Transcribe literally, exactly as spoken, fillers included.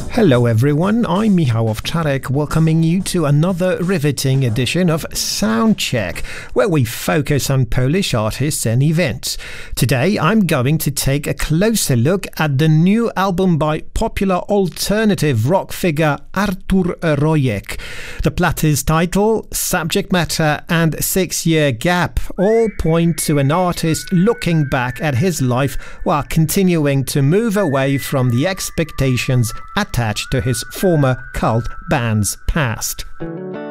Hello everyone, I'm Michał Owczarek, welcoming you to another riveting edition of Soundcheck, where we focus on Polish artists and events. Today I'm going to take a closer look at the new album by popular alternative rock figure Artur Rojek. The platter's title, subject matter and six-year gap all point to an artist looking back at his life while continuing to move away from the expectations attached to his former cult band's past.